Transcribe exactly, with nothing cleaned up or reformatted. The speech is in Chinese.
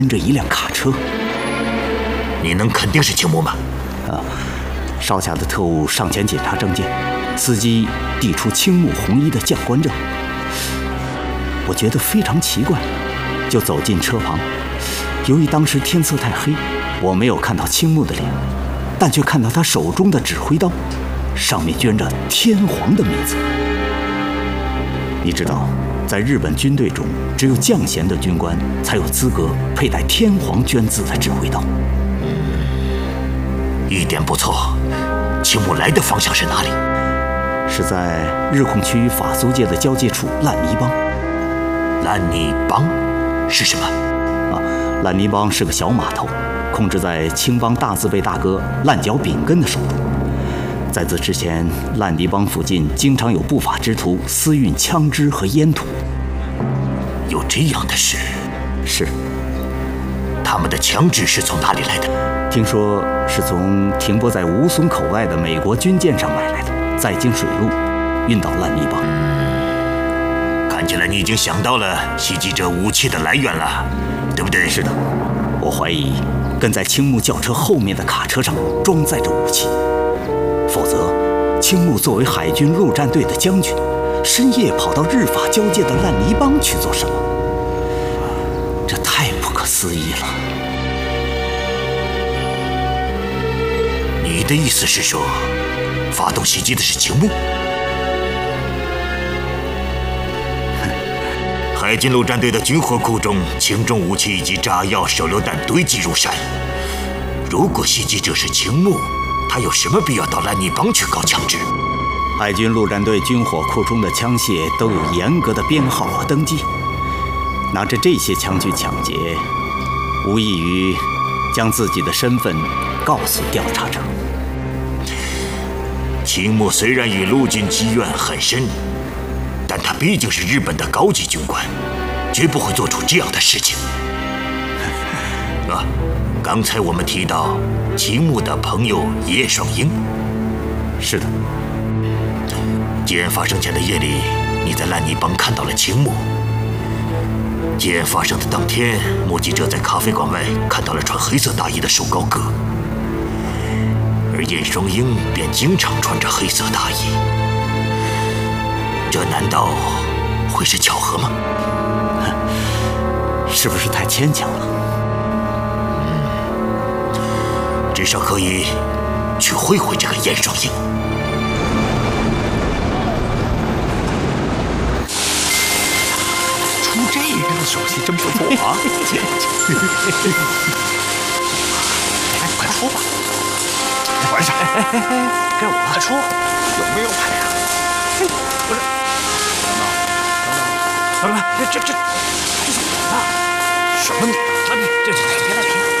跟着一辆卡车。 你能肯定是青木吗？ 啊，少侠的特务上前检查证件，司机递出青木红衣的教官证。我觉得非常奇怪，就走进车旁。由于当时天色太黑，我没有看到青木的脸，但却看到他手中的指挥刀，上面镌着天皇的名字。你知道，在日本军队中，只有将衔的军官才有资格佩戴天皇镌字的指挥刀。 一点不错。青木来的方向是哪里？ 是在日控区与法租界的交界处烂泥帮。 烂泥帮是什么？ 啊，烂泥帮是个小码头，控制在青帮大字辈大哥烂脚炳根的手中。在此之前，烂泥帮附近经常有不法之徒私运枪支和烟土。 有这样的事？ 是。 他们的枪支是从哪里来的？ 听说是从停泊在吴淞口外的美国军舰上买来的，再经水路运到烂泥帮。 看起来你已经想到了袭击者武器的来源了，对不对？ 是的，我怀疑跟在青木轿车后面的卡车上装载着武器。否则，青木作为海军陆战队的将军，深夜跑到日法交界的烂泥帮去做什么？这太不可思议了。 你的意思是说，发动袭击的是青木？海军陆战队的军火库中，轻重武器以及炸药、手榴弹堆积如山。如果袭击者是青木，他有什么必要到烂泥帮去搞枪支？ 海军陆战队军火库中的枪械都有严格的编号和登记，拿着这些枪去抢劫，无异于将自己的身份告诉调查者。 青木虽然与陆军积怨很深，但他毕竟是日本的高级军官，绝不会做出这样的事情。啊，刚才我们提到青木的朋友叶双鹰。 是的。 劫案发生前的夜里，你在烂泥帮看到了青木。劫案发生的当天，目击者在咖啡馆外看到了穿黑色大衣的瘦高个，而叶双鹰便经常穿着黑色大衣。这难道会是巧合吗？ 是不是太牵强了？ 嗯，至少可以去会会这个叶双鹰。 出这样的手气真不错啊！哎，快说吧，玩啥？该我了，说有没有牌啊？不是，等等等等，等等，这这这这怎么了？什么名？啊，这这这别来评。